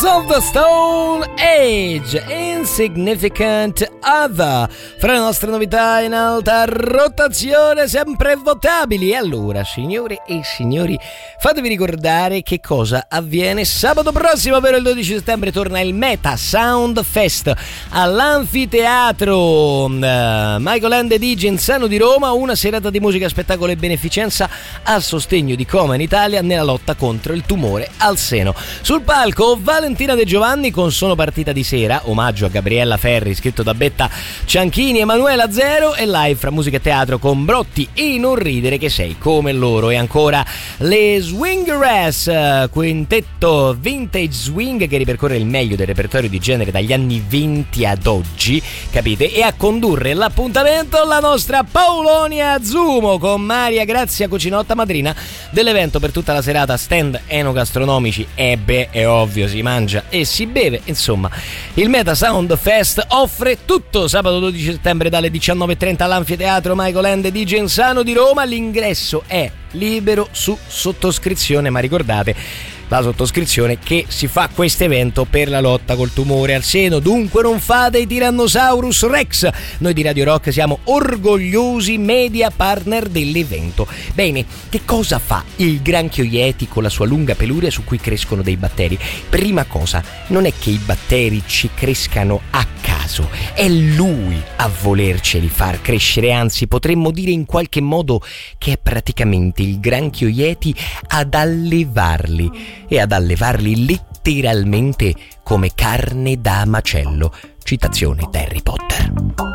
Queens of the Stone Age, Insignificant Other, fra le nostre novità in alta rotazione, sempre votabili. E allora, signore e signori, fatevi ricordare che cosa avviene sabato prossimo, ovvero il 12 settembre torna il Meta Sound Fest all'Anfiteatro Michael Ende di Genzano di Roma, una serata di musica, spettacolo e beneficenza a sostegno di Coma in Italia nella lotta contro il tumore al seno. Sul palco Valentina De Giovanni con Sono partita di sera, omaggio a Gabriella Ferri scritto da Betta Cianchini, Emanuela Zero, e live fra musica e teatro con Brotti e Non ridere che sei come loro. E ancora le Swingeress, quintetto vintage swing che ripercorre il meglio del repertorio di genere dagli anni 20 ad oggi, capite? E a condurre l'appuntamento la nostra Paolonia Zumo con Maria Grazia Cucinotta, madrina dell'evento per tutta la serata, stand enogastronomici, è ovvio, si mangia e si beve. Insomma, il Meta Sound Fest offre tutto. Sabato 12 settembre dalle 19:30 all'Anfiteatro Michael Ende di Genzano di Roma. L'ingresso è libero su sottoscrizione, ma ricordate la sottoscrizione che si fa questo evento per la lotta col tumore al seno, dunque non fate i Tyrannosaurus Rex. Noi di Radio Rock siamo orgogliosi media partner dell'evento. Bene, che cosa fa il granchio Yeti con la sua lunga peluria su cui crescono dei batteri? Prima cosa, non è che i batteri ci crescano a caso, è lui a volerceli far crescere, anzi potremmo dire in qualche modo che è praticamente il granchio Yeti ad allevarli, e ad allevarli letteralmente come carne da macello. Citazione da Harry Potter.